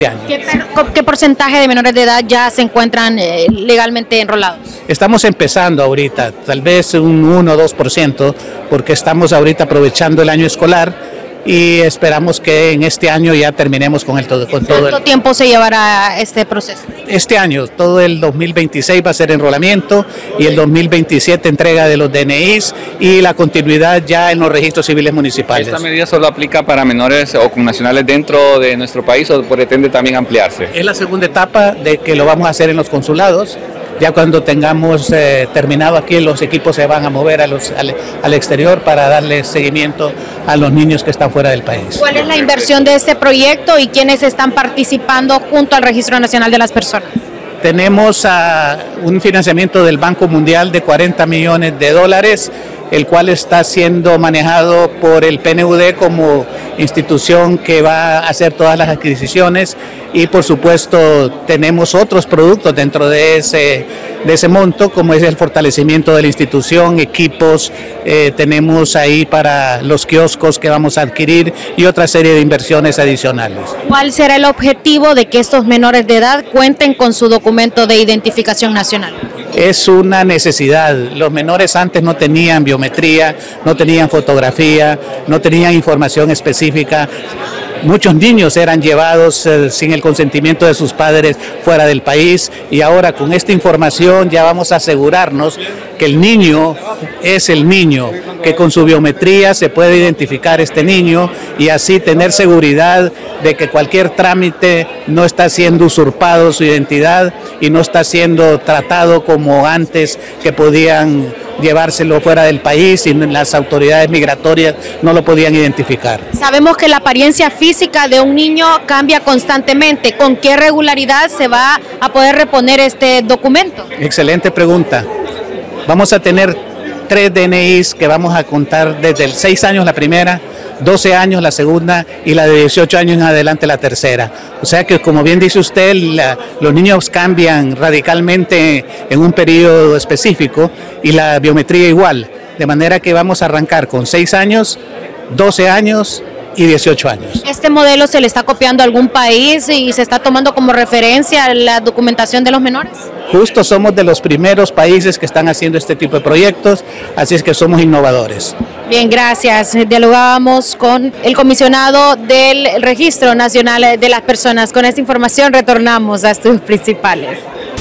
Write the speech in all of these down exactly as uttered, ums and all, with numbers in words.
¿Qué, ¿Qué porcentaje de menores de edad ya se encuentran eh, legalmente enrolados? Estamos empezando ahorita, tal vez un uno o dos por ciento, porque estamos ahorita aprovechando el año escolar y esperamos que en este año ya terminemos con el todo. Con todo ¿Cuánto el, tiempo se llevará este proceso? Este año, todo el dos mil veintiséis va a ser enrolamiento y el dos mil veintisiete entrega de los D N Is y la continuidad ya en los registros civiles municipales. ¿Esta medida solo aplica para menores o connacionales dentro de nuestro país o pretende también ampliarse? Es la segunda etapa de que lo vamos a hacer en los consulados. Ya cuando tengamos eh, terminado aquí, los equipos se van a mover a los, al, al exterior para darle seguimiento a los niños que están fuera del país. ¿Cuál es la inversión de este proyecto y quiénes están participando junto al Registro Nacional de las Personas? Tenemos uh, un financiamiento del Banco Mundial de cuarenta millones de dólares, el cual está siendo manejado por el P N U D como institución que va a hacer todas las adquisiciones, y por supuesto tenemos otros productos dentro de ese, de ese monto, como es el fortalecimiento de la institución, equipos, eh, tenemos ahí para los kioscos que vamos a adquirir y otra serie de inversiones adicionales. ¿Cuál será el objetivo de que estos menores de edad cuenten con su documento de identificación nacional? Es una necesidad. Los menores antes no tenían biometría, no tenían fotografía, no tenían información específica. Muchos niños eran llevados eh, sin el consentimiento de sus padres fuera del país, y ahora con esta información ya vamos a asegurarnos que el niño es el niño, que con su biometría se puede identificar este niño y así tener seguridad de que cualquier trámite no está siendo usurpado su identidad y no está siendo tratado como antes, que podían llevárselo fuera del país y las autoridades migratorias no lo podían identificar. Sabemos que la apariencia física de un niño cambia constantemente. ¿Con qué regularidad se va a poder reponer este documento? Excelente pregunta. Vamos a tener tres D N Is que vamos a contar desde el seis años la primera, doce años la segunda y la de dieciocho años en adelante la tercera. O sea que, como bien dice usted, la, los niños cambian radicalmente en un periodo específico y la biometría igual. De manera que vamos a arrancar con seis años, doce años y dieciocho años. ¿Este modelo se le está copiando a algún país y se está tomando como referencia la documentación de los menores? Justo somos de los primeros países que están haciendo este tipo de proyectos, así es que somos innovadores. Bien, gracias. Dialogábamos con el comisionado del Registro Nacional de las Personas. Con esta información retornamos a estudios principales.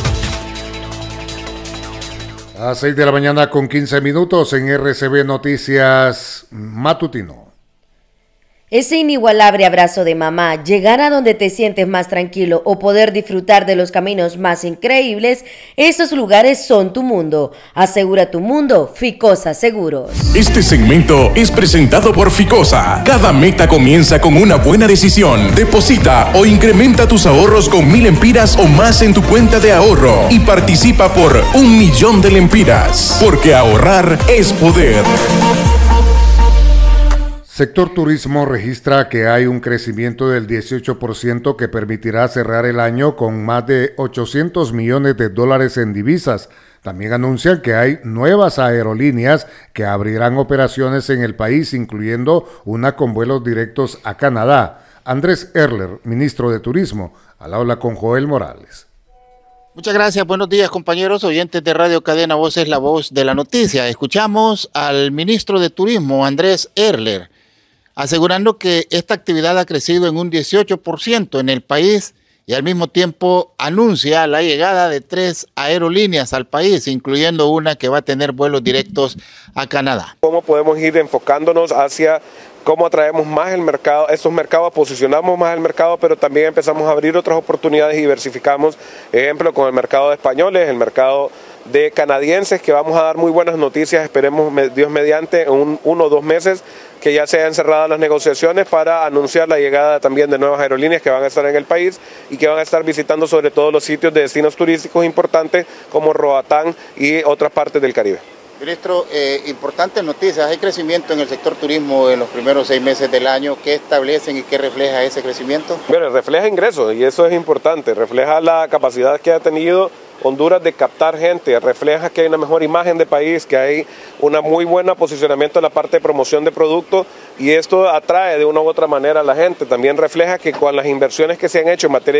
A las seis de la mañana con quince minutos en R C B Noticias Matutino. Ese inigualable abrazo de mamá, llegar a donde te sientes más tranquilo o poder disfrutar de los caminos más increíbles, esos lugares son tu mundo. Asegura tu mundo, Ficosa Seguros. Este segmento es presentado por Ficosa. Cada meta comienza con una buena decisión. Deposita o incrementa tus ahorros con mil lempiras o más en tu cuenta de ahorro y participa por un millón de lempiras. Porque ahorrar es poder. Sector Turismo registra que hay un crecimiento del dieciocho por ciento que permitirá cerrar el año con más de ochocientos millones de dólares en divisas. También anuncian que hay nuevas aerolíneas que abrirán operaciones en el país, incluyendo una con vuelos directos a Canadá. Andrés Erler, ministro de Turismo, al habla con Joel Morales. Muchas gracias, buenos días compañeros oyentes de Radio Cadena Voz, es la voz de la noticia. Escuchamos al ministro de Turismo, Andrés Erler, asegurando que esta actividad ha crecido en un dieciocho por ciento en el país y al mismo tiempo anuncia la llegada de tres aerolíneas al país, incluyendo una que va a tener vuelos directos a Canadá. ¿Cómo podemos ir enfocándonos hacia cómo atraemos más el mercado, estos mercados, posicionamos más el mercado, pero también empezamos a abrir otras oportunidades y diversificamos, ejemplo, con el mercado de españoles, el mercado de canadienses, que vamos a dar muy buenas noticias, esperemos Dios mediante, en un, uno o dos meses, que ya se hayan cerrado las negociaciones para anunciar la llegada también de nuevas aerolíneas que van a estar en el país y que van a estar visitando sobre todo los sitios de destinos turísticos importantes como Roatán y otras partes del Caribe. Ministro, eh, importantes noticias, hay crecimiento en el sector turismo en los primeros seis meses del año. ¿Qué establecen y qué refleja ese crecimiento? Bueno, refleja ingresos y eso es importante, refleja la capacidad que ha tenido Honduras de captar gente, refleja que hay una mejor imagen de país, que hay un muy buen posicionamiento en la parte de promoción de productos y esto atrae de una u otra manera a la gente. También refleja que con las inversiones que se han hecho en materia